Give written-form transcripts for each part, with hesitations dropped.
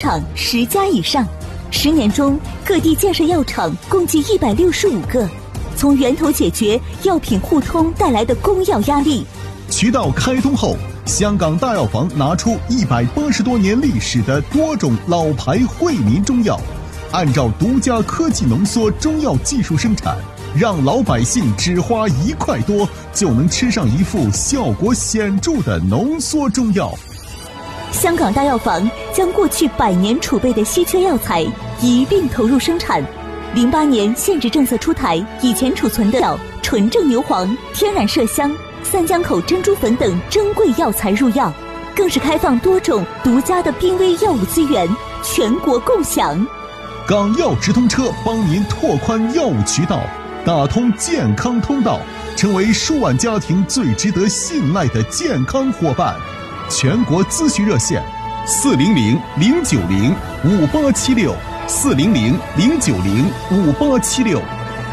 厂10家以上，10年中各地建设药厂共计165个，从源头解决药品互通带来的供药压力。 渠道开通后，香港大药房拿出180多年历史的多种老牌惠民中药，按照独家科技浓缩中药技术生产，让老百姓只花1块多就能吃上一副效果显著的浓缩中药。 香港大药房将过去100年储备的稀缺药材一并投入生产。08年限制政策出台，以前储存的纯正牛黄、天然麝香、三江口珍珠粉等珍贵药材入药，更是开放多种独家的濒危药物资源，全国共享。 港药直通车帮您拓宽药物渠道，打通健康通道，成为数万家庭最值得信赖的健康伙伴。全国咨询热线400-090-5876，400-090-5876。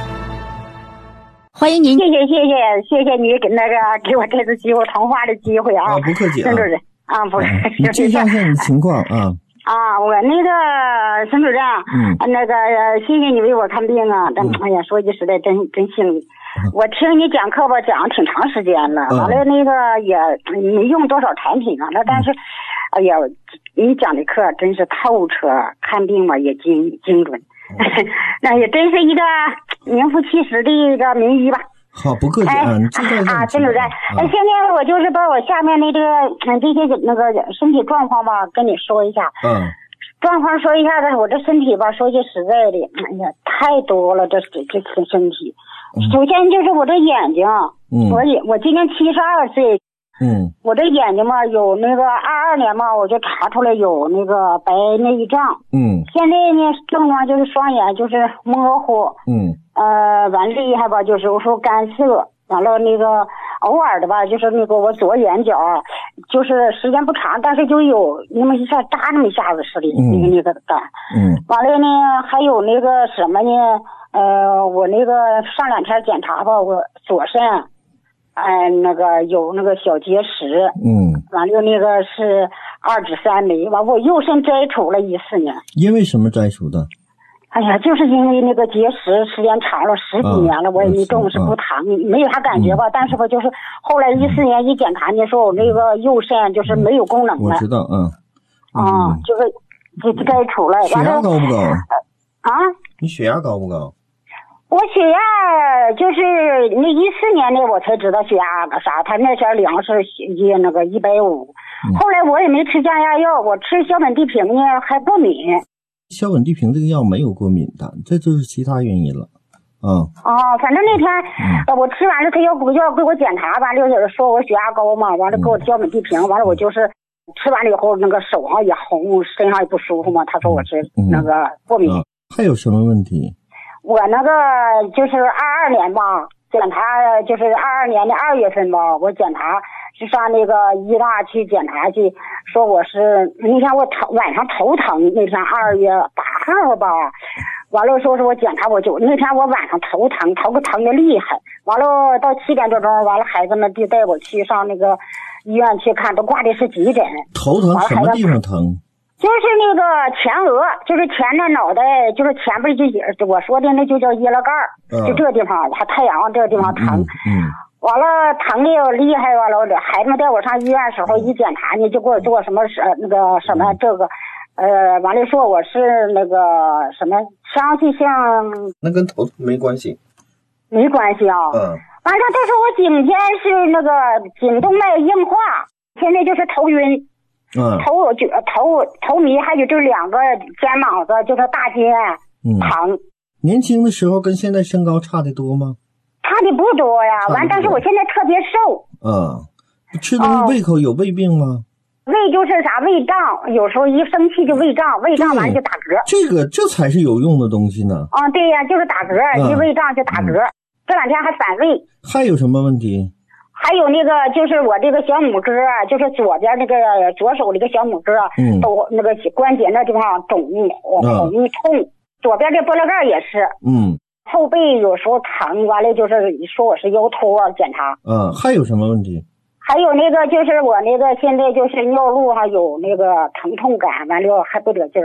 欢迎您， 谢谢你给我这次机会通话的机会啊！ 不客气啊， 沈主任啊，不是， 你介绍一下你的情况啊。 我沈主任，谢谢你为我看病啊！哎呀，说句实在，真幸运。我听你讲课吧，讲了挺长时间了，完了也没用多少产品啊，但是，哎呀，你讲的课真是透彻，看病嘛也精准，那也真是一个名副其实的一个名医吧。 好，不客气啊，你知道沈主任，现在我就是把我下面这些身体状况吧跟你说一下。状况说一下子，我这身体吧，说句实在的，哎呀，太多了，这身体。首先就是我这眼睛，我今年72岁，我这眼睛嘛，有22年嘛，我就查出来有白内障，现在呢症状就是双眼就是模糊，完厉害吧，就是有时候干涩，完了偶尔的吧，就是我左眼角，就是时间不长，但是就有那么一下扎那么一下子似的，感，完了呢，还有什么呢？我上2天检查吧，我左肾，有小结石，完了是2指3枚，完我右肾摘除了14年。 因为什么摘除的？ 哎呀，就是因为结石时间长了10几年了，我也没重视不疼，没有啥感觉吧，但是吧，就是后来14年一检查呢，说我右肾就是没有功能了。 我知道， 就是摘除了。 血压高不高？你血压高不高？ 我血压就是14年的我才知道血压啥，他那前量是150，后来我也没吃降压药，我吃硝苯地平呢还过敏。 硝苯地平这个药没有过敏的，这就是其他原因了。 反正那天我吃完了，他要给我检查，完了说我血压高嘛，完了给我硝苯地平，完了我就是吃完了以后手上也红，身上也不舒服嘛，他说我是过敏。 还有什么问题？ 我就是22年吧，检查就是22年的2月份吧，我检查是上医大去检查去，说我是那天我晚上头疼，那天2月8号吧，完了说是我检查那天我晚上头疼的厉害，完了到7点多钟，完了孩子们就带我去上医院去看，都挂的是急诊。 头疼什么地方疼？ 就是前额，就是前的脑袋，就是前边就我说的那就叫腋拉盖就这地方，还太阳这地方疼。完了疼的有厉害，完了孩子们带我上医院的时候一检查呢，就给我做什么完了说我是伤气性。 那跟头疼没关系。 没关系啊。完了，但是我颈肩是颈动脉硬化，现在就是头晕。头迷，还有这2个肩膀子，就是大肩疼。 年轻的时候跟现在身高差的多吗？ 差的不多呀，但是我现在特别瘦。 吃东西胃口有胃病吗？ 胃就是胃胀，有时候一生气就胃胀，胃胀完就打嗝。 这才是有用的东西呢。 对呀，就是打嗝，一胃胀就打嗝。这2天还反胃。 还有什么问题？ 还有就是我这个小拇哥，就是左边左手小拇哥，都关节那地方肿红痛，左边这拨拉盖也是，后背有时候疼，完了就是说我是腰托检查。 还有什么问题？ 还有就是我现在就是尿路上有疼痛感，完了还不得劲儿。